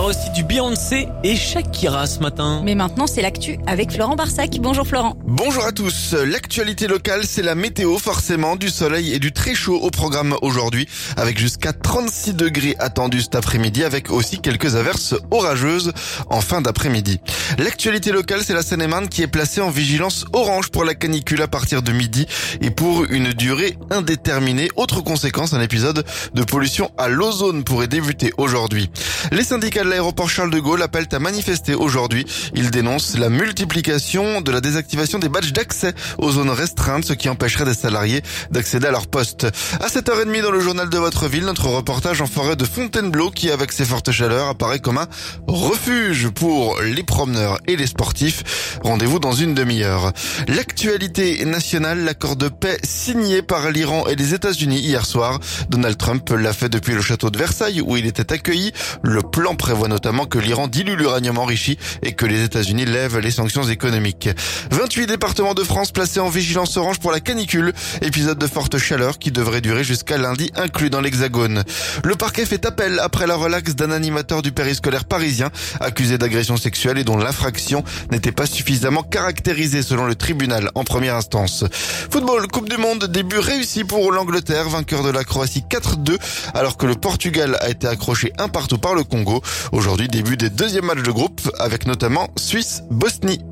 aussi du Beyoncé et Shakira ce matin. Mais maintenant, c'est l'actu avec Florent Barsac. Bonjour Florent. Bonjour à tous. L'actualité locale, c'est la météo forcément, du soleil et du très chaud au programme aujourd'hui, avec jusqu'à 36 degrés attendus cet après-midi, avec aussi quelques averses orageuses en fin d'après-midi. L'actualité locale, c'est la Seine-et-Marne qui est placée en vigilance orange pour la canicule à partir de midi et pour une durée indéterminée. Autre conséquence, un épisode de pollution à l'ozone pourrait débuter aujourd'hui. Les syndicats de l'aéroport Charles de Gaulle appellent à manifester aujourd'hui. Ils dénoncent la multiplication de la désactivation des badges d'accès aux zones restreintes, ce qui empêcherait des salariés d'accéder à leur poste. À 7h30 dans le journal de votre ville, notre reportage en forêt de Fontainebleau qui, avec ses fortes chaleurs, apparaît comme un refuge pour les promeneurs et les sportifs. Rendez-vous dans une demi-heure. L'actualité nationale, l'accord de paix signé par l'Iran et les États-Unis hier soir. Donald Trump l'a fait depuis le château de Versailles où il était accueilli. Le plan prévoit notamment que l'Iran dilue l'uranium enrichi et que les États-Unis lèvent les sanctions économiques. 28 départements de France placés en vigilance orange pour la canicule. Épisode de forte chaleur qui devrait durer jusqu'à lundi inclus dans l'Hexagone. Le parquet fait appel après la relaxe d'un animateur du périscolaire parisien accusé d'agression sexuelle et dont l'infraction n'était pas suffisamment caractérisée selon le tribunal en première instance. Football, Coupe du Monde, début réussi pour l'Angleterre, vainqueur de la Croatie 4-2 alors que le Portugal a été accroché un partout par le Congo. Aujourd'hui, début des deuxièmes matchs de groupe avec notamment Suisse-Bosnie.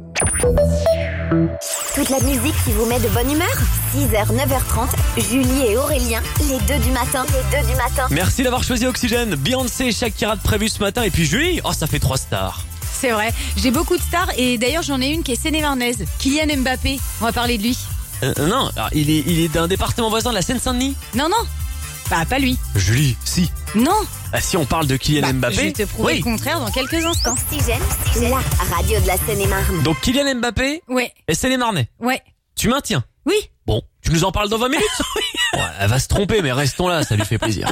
Toute la musique qui vous met de bonne humeur. 6h, 9h30, Julie et Aurélien, les deux du matin. Merci d'avoir choisi Oxygène. Beyoncé et Shakira de prévu ce matin et puis Julie, oh ça fait 3 stars. C'est vrai, j'ai beaucoup de stars et d'ailleurs j'en ai une qui est seine-et-marnaise. Kylian Mbappé, on va parler de lui. Non, alors, il est d'un département voisin de la Seine-Saint-Denis. Non, bah pas lui. Julie, si. Non. Ah, si on parle de Kylian Mbappé. Je vais te prouver le contraire dans quelques instants. Oxygène, la radio de la Seine-et-Marne. Donc Kylian Mbappé Ouais. et Seine-et-Marnais. Ouais. Tu maintiens? Oui. Bon, tu nous en parles dans 20 minutes. Ouais, elle va se tromper mais restons là, ça lui fait plaisir.